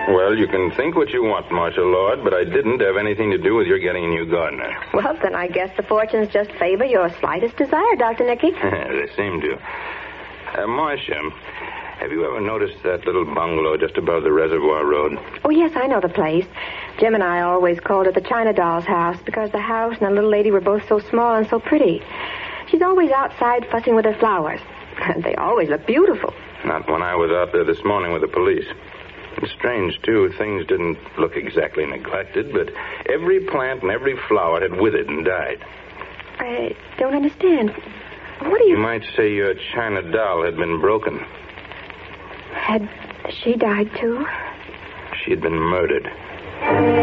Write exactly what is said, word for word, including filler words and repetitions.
Well, you can think what you want, Marshal Lord, but I didn't have anything to do with your getting a new gardener. Well, then I guess the fortunes just favor your slightest desire, Doctor Nicky. They seem to. Uh, Marcia, have you ever noticed that little bungalow just above the Reservoir Road? Oh, yes, I know the place. Jim and I always called it the China Doll's house because the house and the little lady were both so small and so pretty. She's always outside fussing with her flowers. They always look beautiful. Not when I was out there this morning with the police. It's strange, too. Things didn't look exactly neglected, but every plant and every flower had withered and died. I don't understand. What do you... You might say your China doll had been broken. Had she died, too? She had been murdered.